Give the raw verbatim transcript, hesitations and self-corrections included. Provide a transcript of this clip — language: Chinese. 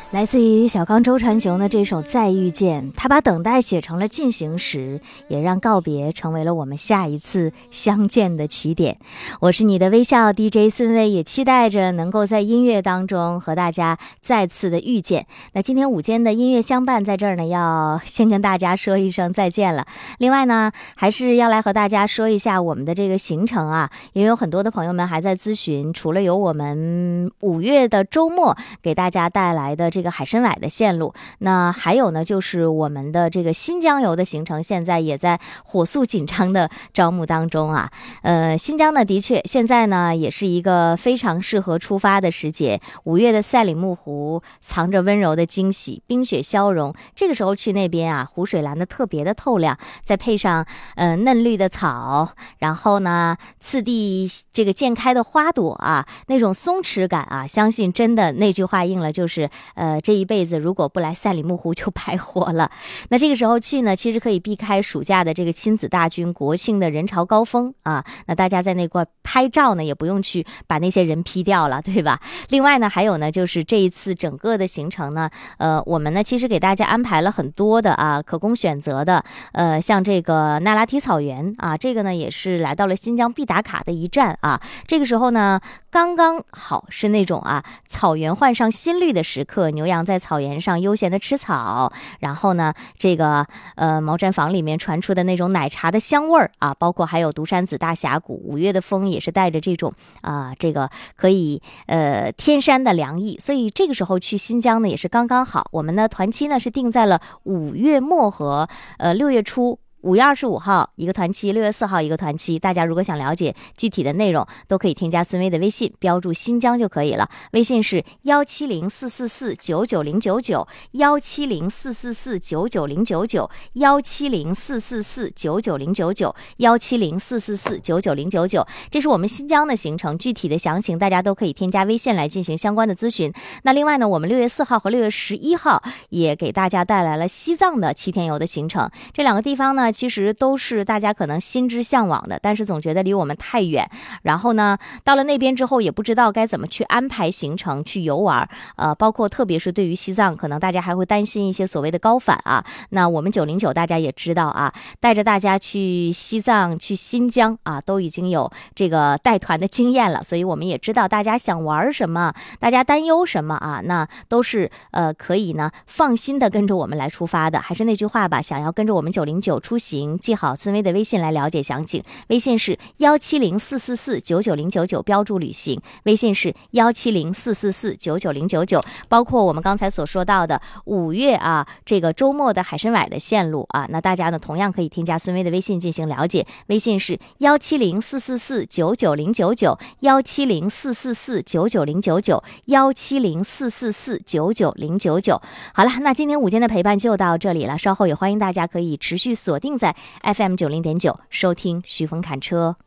来自于小刚周传雄的这首《再遇见》，他把等待写成了进行时，也让告别成为了我们下一次相见的起点。我是你的微笑 D J 孙薇，也期待着能够在音乐当中和大家再次的遇见。那今天午间的音乐相伴在这儿呢，要先跟大家说一声再见了。另外呢，还是要来和大家说一下我们的这个行程啊，因为有很多的朋友们还在咨询，除了有我们五月的周末给大家带来的这个海参崴的线路，那还有呢就是我们的这个新疆游的行程，现在也在火速紧张的招募当中啊。呃，新疆呢的确现在呢也是一个非常适合出发的时节，五月的赛里木湖藏着温柔的惊喜，冰雪消融，这个时候去那边啊，湖水蓝的特别的透亮，再配上呃嫩绿的草，然后呢次第这个渐开的花朵啊，那种松弛感啊，相信真的那句话应了，就是呃这一辈子如果不来赛里木湖就白活了。那这个时候去呢，其实可以避开暑假的这个亲子大军、国庆的人潮高峰啊。那大家在那块拍照呢，也不用去把那些人 P 掉了，对吧？另外呢，还有呢，就是这一次整个的行程呢，呃，我们呢其实给大家安排了很多的啊可供选择的，呃，像这个那拉提草原啊，这个呢也是来到了新疆必打卡的一站啊。这个时候呢，刚刚好是那种啊草原换上新绿的时刻，牛羊在草原上悠闲的吃草，然后呢，这个呃毛毡房里面传出的那种奶茶的香味儿啊，包括还有独山子大峡谷，五月的风也是带着这种啊、呃、这个可以呃天山的凉意，所以这个时候去新疆呢也是刚刚好。我们呢团期呢是定在了五月末和呃六月初。五月二十五号一个团期，六月四号一个团期。大家如果想了解具体的内容，都可以添加孙薇的微信，标注新疆就可以了。微信是幺七零四四四九九零九九，幺七零四四四九九零九九，幺七零四四四九九零九九，幺七零四四四九九零九九。这是我们新疆的行程，具体的详情大家都可以添加微信来进行相关的咨询。那另外呢，我们六月四号和六月十一号也给大家带来了西藏的七天游的行程。这两个地方呢，其实都是大家可能心之向往的，但是总觉得离我们太远。然后呢，到了那边之后也不知道该怎么去安排行程去游玩，呃，包括特别是对于西藏，可能大家还会担心一些所谓的高反啊。那我们九零九大家也知道啊，带着大家去西藏、去新疆啊，都已经有这个带团的经验了，所以我们也知道大家想玩什么，大家担忧什么啊，那都是呃可以呢放心的跟着我们来出发的。还是那句话吧，想要跟着我们九零九出行，记好孙薇的微信来了解详情。微信是幺七零四四四九九零九九，标注旅行。微信是幺七零四四四九九零九九。包括我们刚才所说到的五月啊，这个周末的海参崴的线路啊，那大家呢同样可以添加孙薇的微信进行了解。微信是幺七零四四四九九零九九，幺七零四四四九九零九九，幺七零四四四九九零九九。好了，那今天午间的陪伴就到这里了，稍后也欢迎大家可以持续锁定在 F M 九零点九收听徐峰侃车。